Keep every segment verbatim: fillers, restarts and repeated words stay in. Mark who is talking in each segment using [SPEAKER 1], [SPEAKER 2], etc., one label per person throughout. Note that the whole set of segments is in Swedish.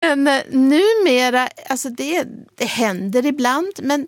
[SPEAKER 1] Men eh, numera, alltså det, det händer ibland, men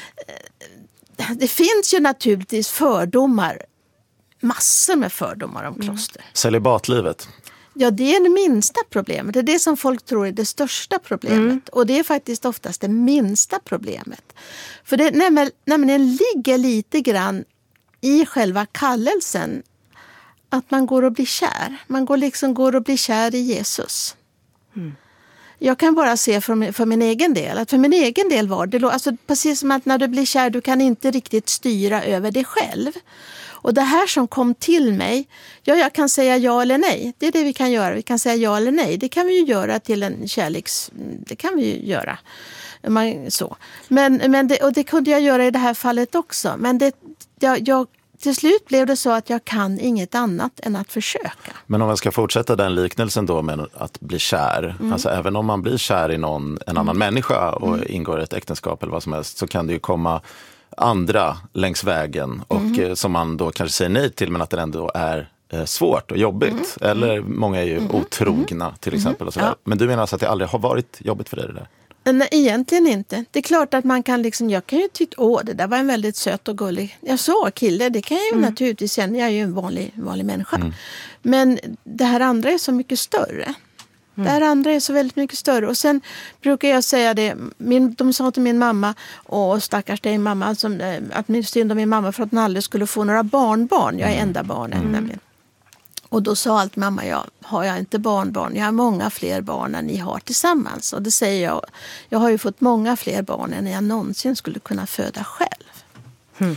[SPEAKER 1] eh, det finns ju naturligtvis fördomar, massor med fördomar om kloster.
[SPEAKER 2] Mm. Celibatlivet.
[SPEAKER 1] Ja, det är det minsta problemet. Det är det som folk tror är det största problemet. Mm. Och det är faktiskt oftast det minsta problemet. För det nämligen, nämligen ligger lite grann i själva kallelsen att man går och blir kär. Man går liksom går och blir kär i Jesus. Mm. Jag kan bara se för, för min egen del. Att för min egen del var det alltså precis som att när du blir kär, du kan inte riktigt styra över dig själv. Och det här som kom till mig, ja, jag kan säga ja eller nej. Det är det vi kan göra. Vi kan säga ja eller nej. Det kan vi ju göra till en kärleks... Det kan vi ju göra. Man, så. Men, men det, och det kunde jag göra i det här fallet också. Men det, jag, jag, till slut blev det så att jag kan inget annat än att försöka. Men
[SPEAKER 2] om man ska fortsätta den liknelsen då med att bli kär. Mm. Alltså även om man blir kär i någon, en annan mm. människa och mm. ingår i ett äktenskap eller vad som helst, så kan det ju komma andra längs vägen och mm. som man då kanske säger nej till, men att det ändå är eh, svårt och jobbigt. Mm. Eller många är ju mm. otrogna till exempel. Och sådär. Ja. Men du menar alltså att det aldrig har varit jobbigt för dig det där?
[SPEAKER 1] Nej, egentligen inte. Det är klart att man kan liksom, jag kan ju tycka, åh, det där var en väldigt söt och gullig. Jag så kille, det kan jag ju mm. naturligtvis känna, jag är ju en vanlig, vanlig människa. Mm. Men det här andra är så mycket större. Mm. Det här andra är så väldigt mycket större. Och sen brukar jag säga det, min, de sa till min mamma, åh stackars dig mamma, alltså, att min synd om min mamma för att hon aldrig skulle få några barnbarn. Jag är enda barnen mm. nämligen. Och då sa allt mamma, jag har jag inte barnbarn, jag har många fler barn än ni har tillsammans. Och det säger jag, jag har ju fått många fler barn än jag någonsin skulle kunna föda själv.
[SPEAKER 2] Mm.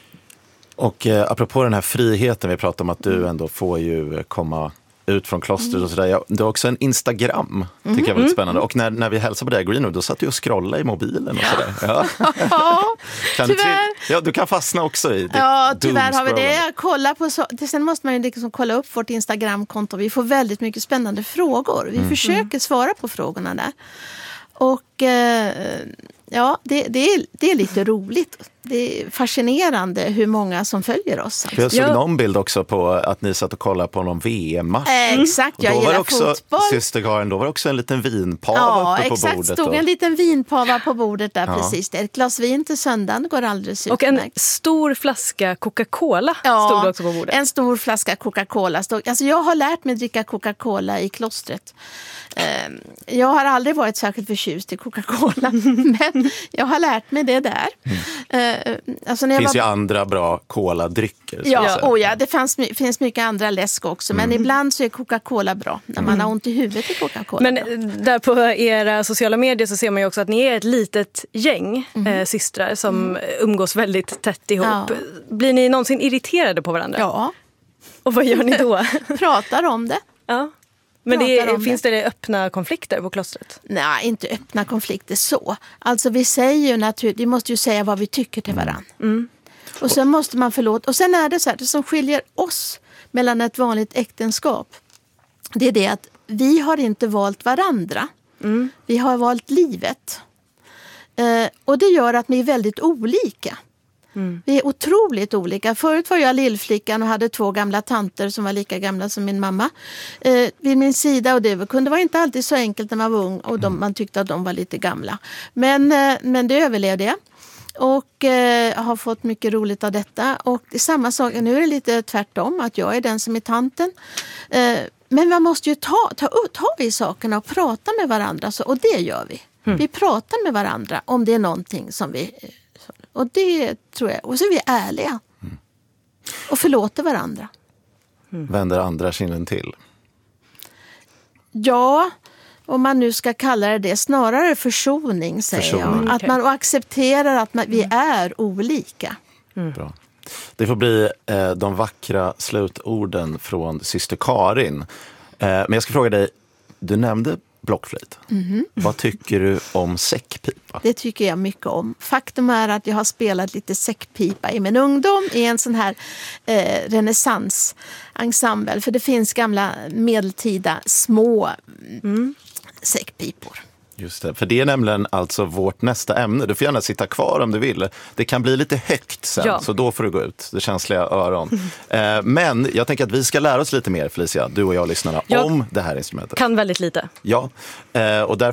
[SPEAKER 2] Och eh, apropå den här friheten, vi pratar om att du ändå får ju komma ut från klostret mm. och sådär. Du har också en Instagram, tycker mm. jag var lite spännande. Och när, när vi hälsade på dig, Greenwood, då satt du och scrollade i mobilen och sådär. Ja,
[SPEAKER 1] ja
[SPEAKER 2] kan
[SPEAKER 1] tyvärr.
[SPEAKER 2] Du, ja, du kan fastna också i det.
[SPEAKER 1] Ja, tyvärr har vi det. Jag kollar på så, sen måste man ju liksom kolla upp vårt Instagramkonto. Vi får väldigt mycket spännande frågor. Vi mm. försöker svara på frågorna där. Och eh, ja, det, det, är, det är lite roligt. Det är fascinerande hur många som följer oss. Alltså.
[SPEAKER 2] Jag såg ja. någon bild också på att ni satt och kollade på någon V M-match.
[SPEAKER 1] Eh, exakt, jag gillar
[SPEAKER 2] också,
[SPEAKER 1] fotboll.
[SPEAKER 2] Syster Karin, då var det också en liten vinpava
[SPEAKER 1] ja,
[SPEAKER 2] uppe på
[SPEAKER 1] exakt,
[SPEAKER 2] bordet.
[SPEAKER 1] Ja, stod
[SPEAKER 2] och...
[SPEAKER 1] en liten vinpava på bordet där,
[SPEAKER 2] ja.
[SPEAKER 1] precis. Det är ett glas vin till söndagen, går alldeles utmärkt.
[SPEAKER 3] Och en stor flaska Coca-Cola
[SPEAKER 1] ja,
[SPEAKER 3] stod också på bordet.
[SPEAKER 1] en stor flaska Coca-Cola. Stod... Alltså jag har lärt mig dricka Coca-Cola i klostret. Jag har aldrig varit särskilt förtjust i Coca-Cola, men jag har lärt mig det där. Mm. Alltså när
[SPEAKER 2] det finns
[SPEAKER 1] var...
[SPEAKER 2] ju andra bra cola-drycker.
[SPEAKER 1] Ja, oh ja, det fanns, finns mycket andra läsk också, men mm. ibland så är Coca-Cola bra. När man mm. har ont i huvudet är Coca-Cola
[SPEAKER 3] men
[SPEAKER 1] bra.
[SPEAKER 3] Där på era sociala medier så ser man ju också att ni är ett litet gäng mm. eh, systrar som mm. umgås väldigt tätt ihop. Ja. Blir ni någonsin irriterade på varandra?
[SPEAKER 1] Ja.
[SPEAKER 3] Och vad gör ni då?
[SPEAKER 1] Pratar om det.
[SPEAKER 3] Ja. Men det är, finns det. det öppna konflikter på klostret?
[SPEAKER 1] Nej, inte öppna konflikter så. Alltså vi säger ju naturligtvis, vi måste ju säga vad vi tycker till varandra. Mm. Och sen måste man förlåta. Och sen är det så här, det som skiljer oss mellan ett vanligt äktenskap, det är det att vi har inte valt varandra. Mm. Vi har valt livet. Eh, och det gör att vi är väldigt olika. Mm. Vi är otroligt olika. Förut var jag lillflickan och hade två gamla tanter som var lika gamla som min mamma eh, vid min sida. Och det kunde vara inte alltid så enkelt när man var ung och de, man tyckte att de var lite gamla. Men, eh, men det överlevde jag. Och eh, har fått mycket roligt av detta. Och det är samma sak, nu är det lite tvärtom, att jag är den som är tanten. Eh, men man måste ju ta, ta, ta i sakerna och prata med varandra. Så, och det gör vi. Mm. Vi pratar med varandra om det är någonting som vi... Och det tror jag. Och så är vi ärliga. Mm. Och förlåter varandra.
[SPEAKER 2] Mm. Vänder andra kinden till?
[SPEAKER 1] Ja, om man nu ska kalla det det. Snarare försoning, säger försoning. jag. Att okay. man accepterar att man, vi är olika.
[SPEAKER 2] Mm. Bra. Det får bli eh, de vackra slutorden från syster Karin. Eh, men jag ska fråga dig, du nämnde blockflöjt. Mm-hmm. Vad tycker du om säckpipa?
[SPEAKER 1] Det tycker jag mycket om. Faktum är att jag har spelat lite säckpipa i min ungdom i en sån här eh, renässansensemble. För det finns gamla medeltida små mm, säckpipor.
[SPEAKER 2] Just det, för det är nämligen alltså vårt nästa ämne. Du får gärna sitta kvar om du vill. Det kan bli lite högt sen, ja. Så då får du gå ut. Det känsliga öron. eh, men jag tänker att vi ska lära oss lite mer, Felicia, du och jag lyssnarna, jag om det här instrumentet.
[SPEAKER 3] Kan väldigt lite.
[SPEAKER 2] Ja, eh, och därför